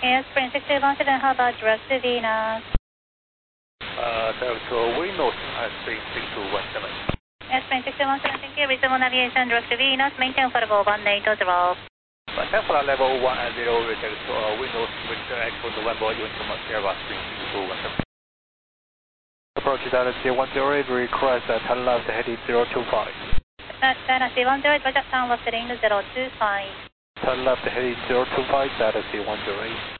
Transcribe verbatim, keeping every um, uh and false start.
Yes, Spring six two one seven, how about direct to Venus? Uh, direct to Windows at Spring six two one seven. Yes, Spring six two one seven, thank you. Reasonable navigation, direct to Venus, maintain for level one eight zero. Maintain for level one eight zero, direct to uh, Windows, Victor Echo November, Uniform Sierra, Spring six two one seven. Approach Dynasty one zero eight, request at turn left heading zero two five. Dynasty one zero eight, Roger, turn left heading zero two five. Turn left heading zero two five, Dynasty one zero eight.